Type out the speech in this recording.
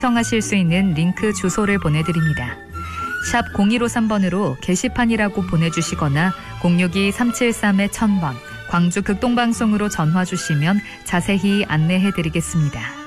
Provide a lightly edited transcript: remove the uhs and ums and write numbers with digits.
신청하실 수 있는 링크 주소를 보내드립니다. 샵 0153번으로 게시판이라고 보내주시거나 062-373-1000번 광주 극동방송으로 전화 주시면 자세히 안내해드리겠습니다.